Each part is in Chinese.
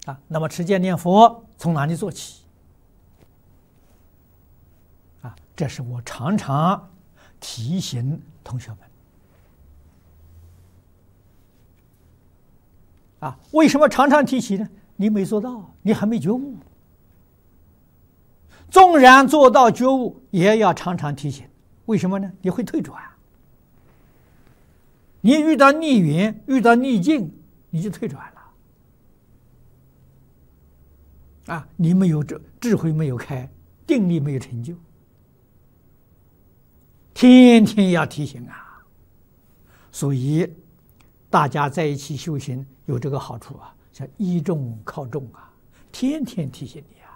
那么持戒念佛从哪里做起？这是我常常提醒同学们。为什么常常提起呢？你没做到，你还没觉悟。纵然做到觉悟，也要常常提醒。为什么呢？你会退转。你遇到逆缘，遇到逆境，你就退转了。你没有智慧没有开，定力没有成就，天天要提醒啊。所以大家在一起修行有这个好处叫依众靠众天天提醒你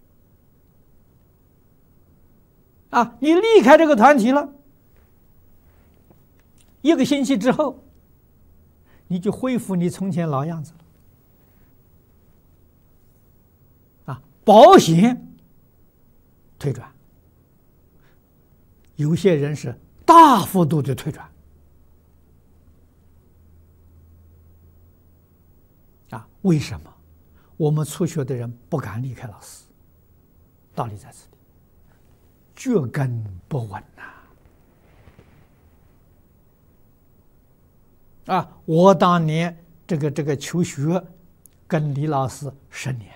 你离开这个团体了，1个星期之后，你就恢复你从前老样子了。保险退转，有些人是大幅度的退转。为什么？我们初学的人不敢离开老师，道理在这里，脚跟不稳我当年这个求学跟李老师10年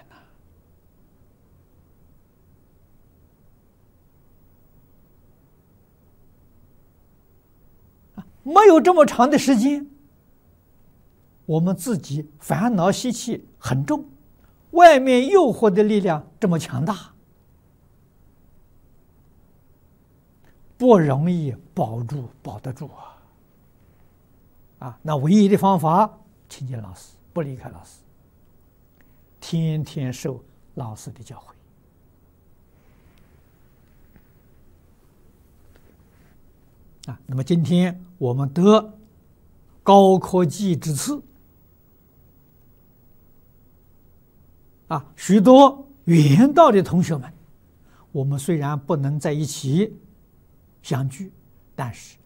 了，没有这么长的时间。我们自己烦恼习气很重，外面诱惑的力量这么强大，不容易保得住那唯一的方法，亲近老师，不离开老师，天天受老师的教诲那么今天我们得高科技之赐许多远道的同学们，我们虽然不能在一起相聚，但是